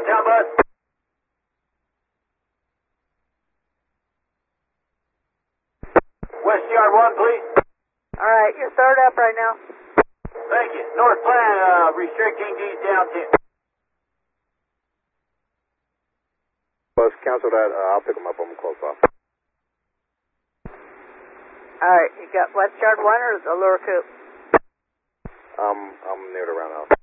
downtown bus. West Yard 1, please. Alright, you're third up right now. Thank you. North Plan, restricting these down 10. Bus, cancel that. I'll pick them up. I'm close off. Alright, you got West Yard 1 or the lower coupe? I'm near the roundhouse.